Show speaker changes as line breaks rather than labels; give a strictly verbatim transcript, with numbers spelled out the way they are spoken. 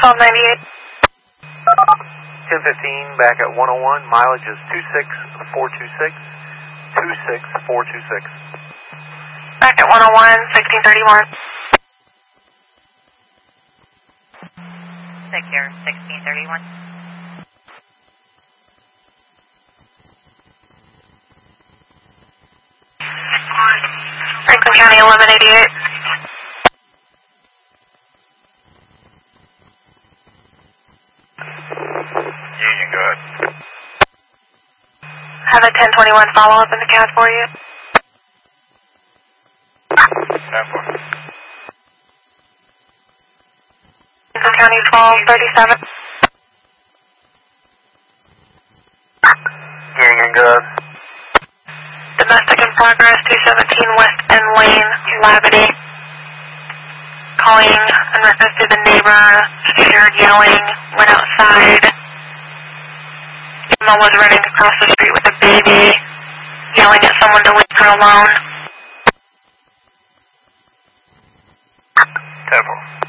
twelve ninety-eight.
ten fifteen, back at one oh one, mileage is two six four two six, two six four two six.
Back at one oh one, sixteen thirty-one.
Take care, sixteen thirty-one.
Franklin County, eleven eighty-eight.
Union, go ahead.
Have a ten twenty-one follow-up in the C A D for you.
ten four.
Franklin County, twelve thirty-seven.
Union, go ahead.
Domestic in progress, two seventeen West End Lane, Labadee. Calling in reference to the neighbor, she heard yelling, went outside. Mom was running across the street with a baby, yelling at someone to leave her alone.
ten four.